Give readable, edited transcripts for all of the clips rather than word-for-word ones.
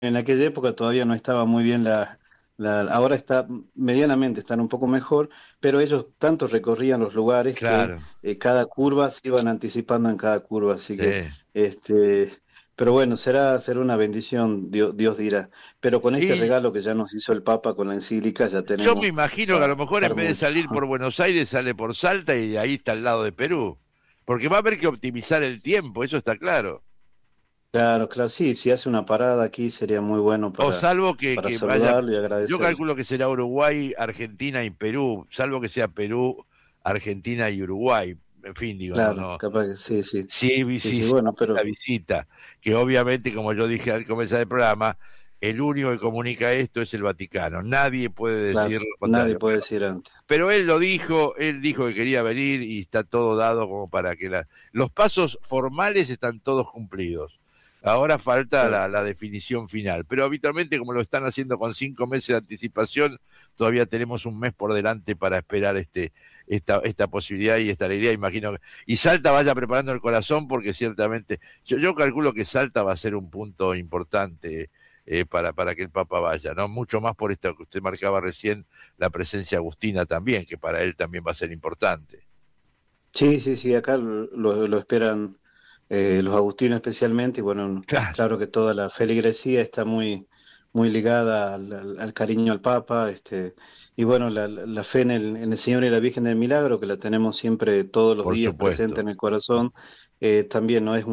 en aquella época todavía no estaba muy bien ahora está medianamente, están un poco mejor, pero ellos tanto recorrían los lugares que Claro. cada curva se iban anticipando en cada curva, así que, Sí. este, pero bueno, será una bendición, Dios dirá. Pero con este Y regalo que ya nos hizo el Papa con la encíclica, ya yo me tenemos imagino que a lo para mejor en vez de mucho. salir por Buenos Aires sale por Salta y ahí está al lado de Perú. Porque va a haber que optimizar el tiempo, eso está claro. Claro, claro, sí, si hace una parada aquí sería muy bueno O salvo para que vaya, saludarlo y yo agradecerle. calculo que será Uruguay, Argentina y Perú, salvo que sea Perú, Argentina y Uruguay. En fin, digo, no, Claro, no. capaz que sí, sí, sí, Si sí, se bueno, hace la pero visita, que obviamente, como yo dije al comenzar el programa, el único que comunica esto es el Vaticano. Nadie puede claro, decir lo nadie contrario. puede decir antes. Pero él lo dijo, él dijo que quería venir y está todo dado como para que los pasos formales están todos cumplidos. Ahora falta Claro. la definición final, pero habitualmente como lo están haciendo con 5 meses de anticipación, todavía tenemos un mes por delante para esperar esta posibilidad y esta alegría, imagino. Y Salta vaya preparando el corazón porque ciertamente, yo calculo que Salta va a ser un punto importante para que el Papa vaya, ¿no? Mucho más por esto que usted marcaba recién, la presencia agustina también, que para él también va a ser importante. Sí, sí, sí, acá lo esperan los agustinos especialmente, y bueno, Claro, claro que toda la feligresía está muy ligada al cariño al Papa, y bueno, la fe en el Señor y la Virgen del Milagro, que la tenemos siempre todos los por días presente supuesto. en el corazón, también no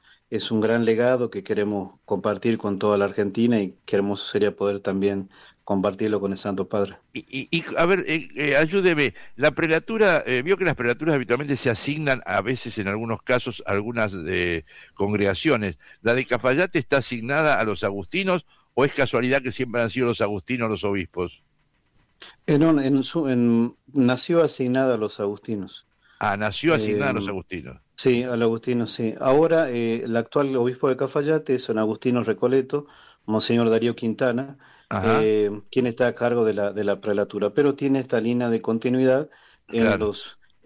es un gran legado que queremos compartir con toda la Argentina, y qué hermoso sería poder también compartirlo con el Santo Padre. A ver, ayúdeme, la prelatura, vio que las prelaturas habitualmente se asignan a veces, en algunos casos, a algunas congregaciones. ¿La de Cafayate está asignada a los agustinos o es casualidad que siempre han sido los agustinos los obispos? No, nació asignada a los agustinos. Ah, nació Eh, asignada a los agustinos. sí, al agustino, sí. Ahora, el actual obispo de Cafayate es San Agustino Recoleto, Monseñor Darío Quintana, Ajá, quien está a cargo de la prelatura, pero tiene esta línea de continuidad en claro.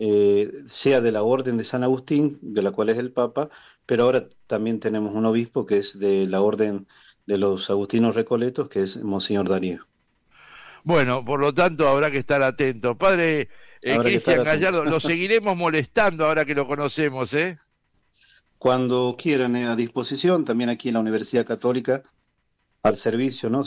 sea de la Orden de San Agustín, de la cual es el Papa, pero ahora también tenemos un obispo que es de la Orden de los Agustinos Recoletos, que es Monseñor Darío. Bueno, por lo tanto habrá que estar atento. Padre Habrá que estar Cristian atento. Gallardo, lo seguiremos molestando ahora que lo conocemos, ¿eh? Cuando quieran, a disposición, también aquí en la Universidad Católica, al servicio, ¿no?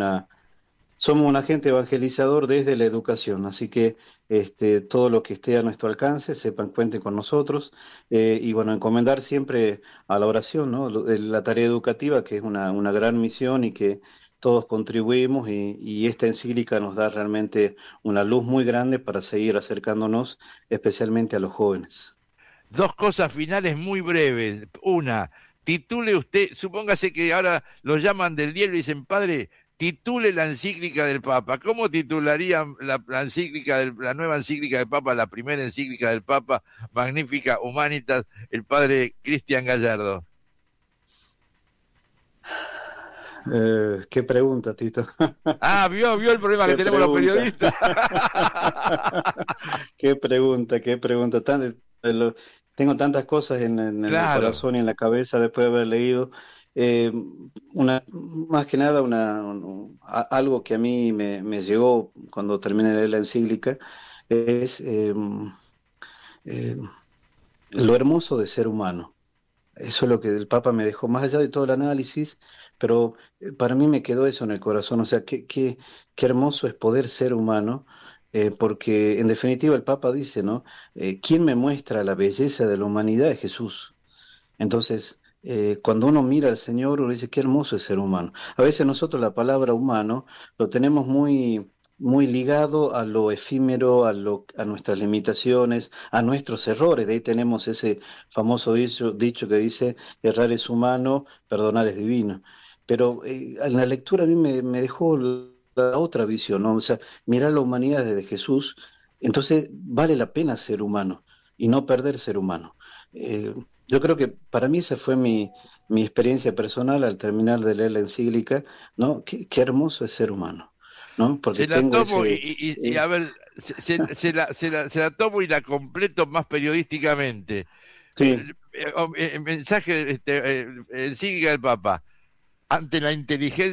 Somos un agente evangelizador desde la educación, así que todo lo que esté a nuestro alcance, sepan, cuenten con nosotros, y bueno, encomendar siempre a la oración, ¿no? La tarea educativa, que es una gran misión y que todos contribuimos, y esta encíclica nos da realmente una luz muy grande para seguir acercándonos, especialmente a los jóvenes. Dos cosas finales muy breves. Una, titule usted, supóngase que ahora lo llaman del diario y dicen, padre, titule la encíclica del Papa. ¿Cómo titularían la encíclica la nueva encíclica del Papa, la primera encíclica del Papa, Magnífica Humanitas, el padre Cristian Gallardo? Qué pregunta, Tito. Ah, vio el problema que Qué tenemos los pregunta. periodistas. Qué pregunta, qué pregunta. Tengo tantas cosas en el Claro. corazón y en la cabeza después de haber leído. Eh, Más que nada, algo que a mí me llegó cuando terminé de leer la encíclica es eh, lo hermoso de ser humano. Eso es lo que el Papa me dejó, más allá de todo el análisis, pero para mí me quedó eso en el corazón. O sea, qué hermoso es poder ser humano, porque en definitiva el Papa dice, ¿no? ¿Quién me muestra la belleza de la humanidad? Es Jesús. Entonces, cuando uno mira al Señor, uno dice, qué hermoso es ser humano. A veces nosotros la palabra humano lo tenemos muy ligado a lo efímero, a nuestras limitaciones, a nuestros errores. De ahí tenemos ese famoso dicho que dice, errar es humano, perdonar es divino. Pero en la lectura a mí me dejó la otra visión, ¿no? O sea, mirar la humanidad desde Jesús, entonces vale la pena ser humano y no perder ser humano. Eh, yo creo que para mí esa fue mi experiencia personal al terminar de leer la encíclica, ¿no? Qué hermoso es ser humano, ¿no? Porque Se la tengo tomo y eh, a ver, se la tomo y la completo más periodísticamente. sí, Mensaje, encíclica del Papa. ante la inteligencia